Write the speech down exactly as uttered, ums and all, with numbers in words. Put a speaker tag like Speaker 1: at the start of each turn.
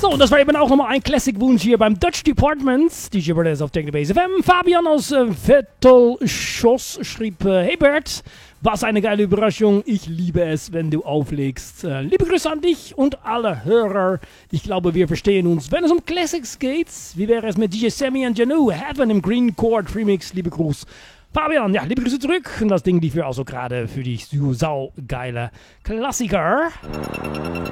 Speaker 1: So, und das war eben auch nochmal ein Classic-Wunsch hier beim Dutch Department. D J Brothers auf Technobase F M. Fabian aus äh, Vettelschoss schrieb, äh, hey Bert, was eine geile Überraschung. Ich liebe es, wenn du auflegst. Äh, liebe Grüße an dich und alle Hörer. Ich glaube, wir verstehen uns, wenn es um Classics geht. Wie wäre es mit D J Sammy und Janu? Heaven im Green Chord Remix. Liebe Gruß. Fabian, ja, liebe Grüße zurück. Und das Ding lief ja auch so gerade für die sau geile Klassiker.